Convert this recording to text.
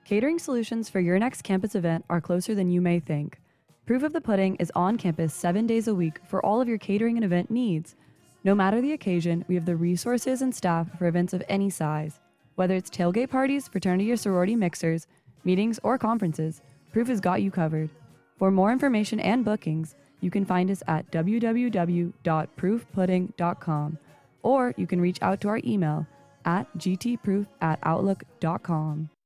Catering solutions for your next campus event are closer than you may think. Proof of the Pudding is on campus 7 days a week for all of your catering and event needs. No matter the occasion, we have the resources and staff for events of any size. Whether it's tailgate parties, fraternity or sorority mixers, meetings, or conferences, Proof has got you covered. For more information and bookings, you can find us at www.proofpudding.com, or you can reach out to our email at gtproof@outlook.com.